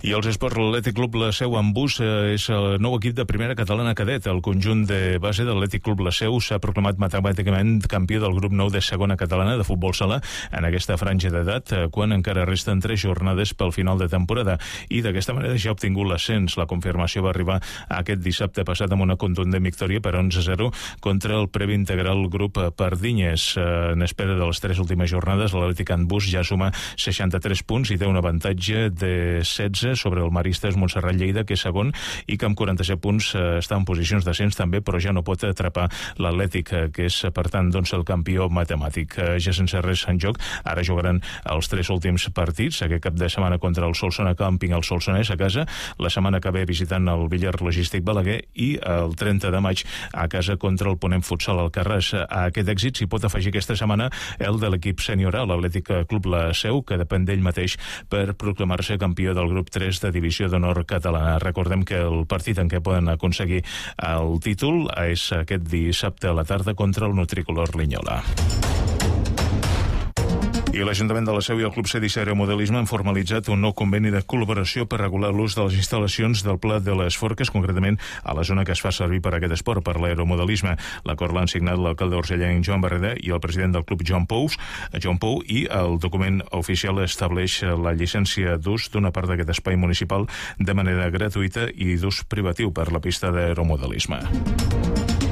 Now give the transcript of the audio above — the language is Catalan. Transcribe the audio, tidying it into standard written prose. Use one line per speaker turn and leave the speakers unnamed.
I els esports, l'Atlètic Club La Seu en bus és el nou equip de primera catalana cadet. El conjunt de base de l'Atlètic Club La Seu s'ha proclamat matemàticament campió del grup 9 de segona catalana de futbol sala en aquesta franja d'edat, quan encara resten 3 jornades pel final de temporada. I d'aquesta manera ja ha obtingut l'ascens. La confirmació va arribar aquest dissabte passat amb una contundent victòria per 11-0 contra el previ integral grup Pardinyes. En espera de les 3 últimes jornades, l'Atlètic en bus ja suma 63 punts i té un avantatge de 16 sobre el Maristes Montserrat Lleida, que és segon, i que amb 47 punts està en posicions d'ascens també, però ja no pot atrapar l'Atlètic, que és, per tant, doncs, el campió matemàtic. Ja sense res en joc, ara jugaran els 3 últims partits, aquest cap de setmana contra el Solsona Camping, el Solsonès a casa, la setmana que ve visitant el Villar Logístic Balaguer i el 30 de maig a casa contra el Ponent Futsal Alcarràs. A aquest èxit s'hi pot afegir aquesta setmana el de l'equip sènior A, l'Atlètic Club La Seu, que depèn d'ell mateix per proclamar-se campió del grup 3 de Divisió d'Honor Catalana. Recordem que el partit en què poden aconseguir el títol és aquest dissabte a la tarda contra el Nutricolor Linyola. I l'Ajuntament de la Seu i el Club Cedis Aeromodelisme han formalitzat un nou conveni de col·laboració per regular l'ús de les instal·lacions del Pla de les Forques, concretament a la zona que es fa servir per aquest esport, per l'aeromodelisme. L'acord l'han signat l'alcalde urgellenc Joan Barreda i el president del club Joan Pou, i el document oficial estableix la llicència d'ús d'una part d'aquest espai municipal de manera gratuïta i d'ús privatiu per la pista d'aeromodelisme.